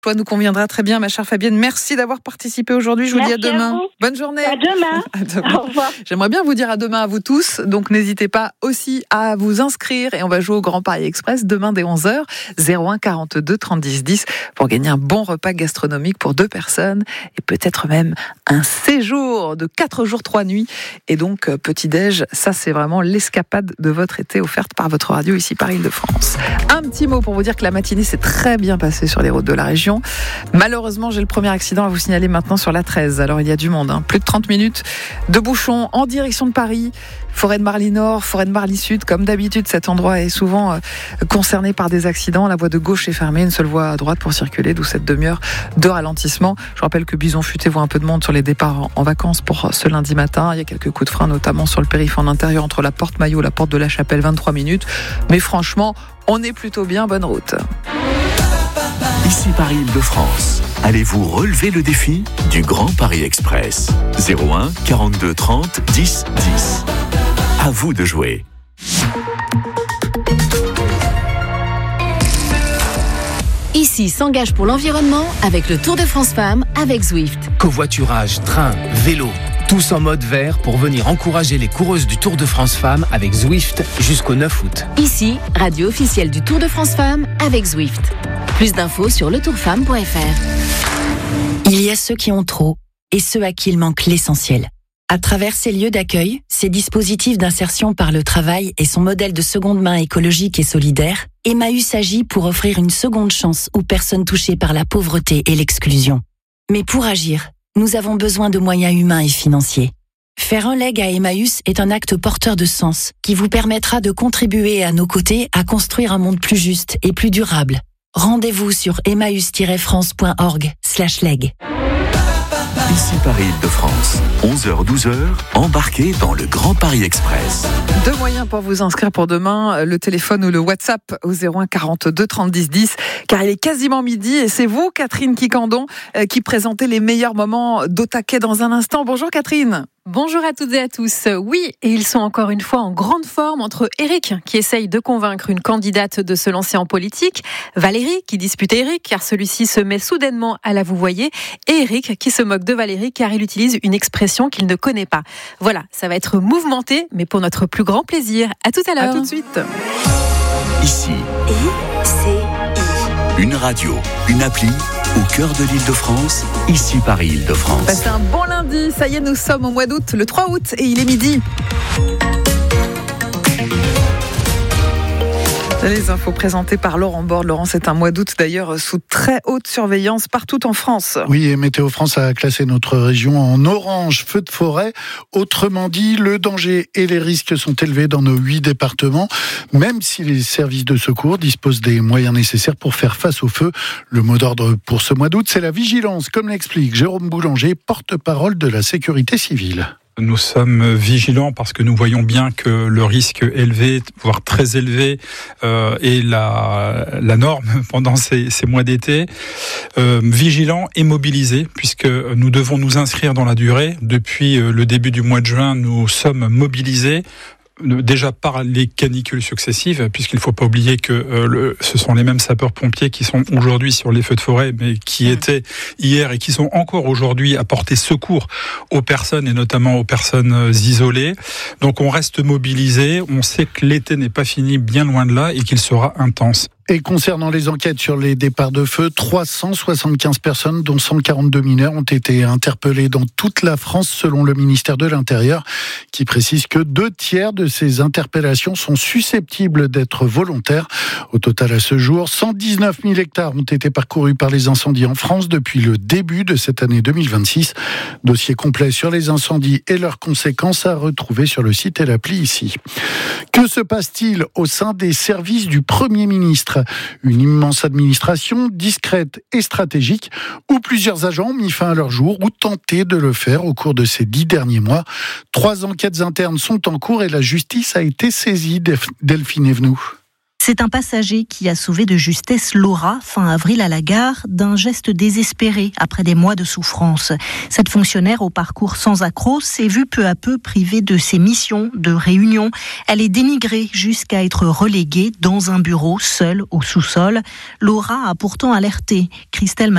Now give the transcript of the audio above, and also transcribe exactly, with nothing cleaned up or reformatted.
Toi nous conviendra très bien, ma chère Fabienne. Merci d'avoir participé aujourd'hui. Je vous Merci dis à demain. À Bonne journée. À demain. à demain. Au revoir. J'aimerais bien vous dire à demain à vous tous. Donc n'hésitez pas aussi à vous inscrire et on va jouer au Grand Paris Express demain dès onze heures. zéro un quarante-deux trente dix dix pour gagner un bon repas gastronomique pour deux personnes et peut-être même un séjour de quatre jours trois nuits. Et donc petit-déj, ça c'est vraiment l'escapade de votre été offerte par votre radio ici par Île-de-France. Un petit mot pour vous dire que la matinée s'est très bien passée sur les routes de la région. Malheureusement, j'ai le premier accident à vous signaler maintenant sur l'A treize. Alors, il y a du monde, hein. Plus de trente minutes de bouchons en direction de Paris. Forêt de Marly Nord, Forêt de Marly Sud. Comme d'habitude, cet endroit est souvent euh, concerné par des accidents. La voie de gauche est fermée, une seule voie à droite pour circuler, d'où cette demi-heure de ralentissement. Je rappelle que Bison Futé voit un peu de monde sur les départs en vacances pour ce lundi matin. Il y a quelques coups de frein, notamment sur le périph' en intérieur entre la porte Maillot et la porte de la Chapelle, vingt-trois minutes. Mais franchement, on est plutôt bien, bonne route. Ici Paris Île-de-France. Allez-vous relever le défi du Grand Paris Express? zéro un quarante-deux trente dix dix. À vous de jouer. Ici s'engage pour l'environnement avec le Tour de France Femmes avec Zwift. Covoiturage, train, vélo, tous en mode vert pour venir encourager les coureuses du Tour de France Femmes avec Zwift jusqu'au neuf août. Ici, radio officielle du Tour de France Femmes avec Zwift. Plus d'infos sur le tour femme point f r. Il y a ceux qui ont trop et ceux à qui il manque l'essentiel. À travers ces lieux d'accueil, ces dispositifs d'insertion par le travail et son modèle de seconde main écologique et solidaire, Emmaüs agit pour offrir une seconde chance aux personnes touchées par la pauvreté et l'exclusion. Mais pour agir, nous avons besoin de moyens humains et financiers. Faire un leg à Emmaüs est un acte porteur de sens qui vous permettra de contribuer à nos côtés à construire un monde plus juste et plus durable. Rendez-vous sur emmaüs tiret france point org slash leg. Ici Paris Île-de-France, onze heures douze heures, embarquez dans le Grand Paris Express. Deux moyens pour vous inscrire pour demain, le téléphone ou le WhatsApp au zéro un quarante-deux trente dix dix, car il est quasiment midi et c'est vous, Catherine Quicandon, qui présentez les meilleurs moments d'au taquet dans un instant. Bonjour Catherine. Bonjour à toutes et à tous. Oui, et ils sont encore une fois en grande forme entre Éric, qui essaye de convaincre une candidate de se lancer en politique, Valérie, qui dispute Éric, car celui-ci se met soudainement à la vouvoyer, et Éric, qui se moque de Valérie, car il utilise une expression qu'il ne connaît pas. Voilà, ça va être mouvementé, mais pour notre plus grand plaisir. À tout à l'heure. À tout de suite. Ici, I C I. Une radio, une appli, au cœur de l'Île-de-France, ici Paris Île-de-France. Passez un bon lundi, ça y est, nous sommes au mois d'août, le trois août, et il est midi. Les infos présentées par Laurent Borde. Laurent, c'est un mois d'août d'ailleurs sous très haute surveillance partout en France. Oui, et Météo France a classé notre région en orange feu de forêt. Autrement dit, le danger et les risques sont élevés dans nos huit départements, même si les services de secours disposent des moyens nécessaires pour faire face au feu. Le mot d'ordre pour ce mois d'août, c'est la vigilance, comme l'explique Jérôme Boulanger, porte-parole de la sécurité civile. Nous sommes vigilants parce que nous voyons bien que le risque élevé, voire très élevé, euh, est la, la norme pendant ces, ces mois d'été. Euh, vigilants et mobilisés, puisque nous devons nous inscrire dans la durée. Depuis le début du mois de juin, nous sommes mobilisés. Déjà par les canicules successives, puisqu'il ne faut pas oublier que euh, le, ce sont les mêmes sapeurs-pompiers qui sont aujourd'hui sur les feux de forêt, mais qui mmh. étaient hier et qui sont encore aujourd'hui à porter secours aux personnes et notamment aux personnes isolées. Donc on reste mobilisés, on sait que l'été n'est pas fini, bien loin de là, et qu'il sera intense. Et concernant les enquêtes sur les départs de feu, trois cent soixante-quinze personnes, dont cent quarante-deux mineurs, ont été interpellées dans toute la France, selon le ministère de l'Intérieur, qui précise que deux tiers de ces interpellations sont susceptibles d'être volontaires. Au total, à ce jour, cent dix-neuf mille hectares ont été parcourus par les incendies en France depuis le début de cette année deux mille vingt-six. Dossier complet sur les incendies et leurs conséquences à retrouver sur le site et l'appli ici. Que se passe-t-il au sein des services du Premier ministre ? Une immense administration, discrète et stratégique, où plusieurs agents ont mis fin à leur jour ou tenté de le faire au cours de ces dix derniers mois. Trois enquêtes internes sont en cours et la justice a été saisie. Delphine Evenou. C'est un passager qui a sauvé de justesse Laura, fin avril à la gare, d'un geste désespéré après des mois de souffrance. Cette fonctionnaire au parcours sans accroc s'est vue peu à peu privée de ses missions, de réunions. Elle est dénigrée jusqu'à être reléguée dans un bureau seul au sous-sol. Laura a pourtant alerté. Christelle